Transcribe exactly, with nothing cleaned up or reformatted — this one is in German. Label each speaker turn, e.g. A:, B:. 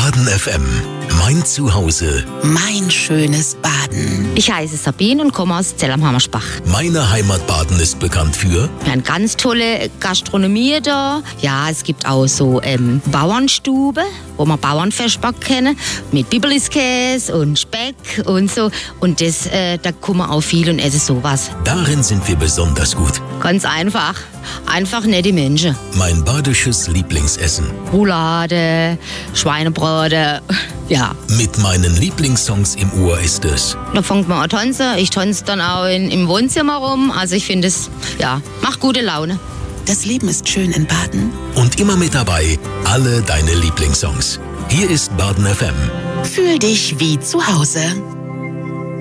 A: Baden F M. Mein Zuhause.
B: Mein schönes Baden.
C: Ich heiße Sabine und komme aus Zell am Hammersbach.
A: Meine Heimat Baden ist bekannt für...
C: Wir haben ganz tolle Gastronomie da. Ja, es gibt auch so ähm, Bauernstube, wo man Bauernfestback kennen, mit Bibeliskäse und Speck und so. Und das, äh, da kommen auch viel und essen sowas.
A: Darin sind wir besonders gut.
C: Ganz einfach. Einfach nette Menschen.
A: Mein badisches Lieblingsessen.
C: Roulade, Schweinebraten, ja.
A: Mit meinen Lieblingssongs im Ohr ist es...
C: Da fängt man an tanzen. Ich tanze dann auch in, im Wohnzimmer rum. Also ich finde es, ja, macht gute Laune.
B: Das Leben ist schön in Baden.
A: Und immer mit dabei, alle deine Lieblingssongs. Hier ist Baden F M.
B: Fühl dich wie zu Hause.